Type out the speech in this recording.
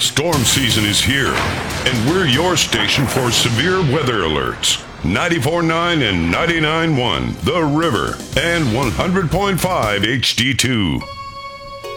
Storm season is here, and we're your station for severe weather alerts. 94.9 and 99.1 The River, and 100.5 HD2.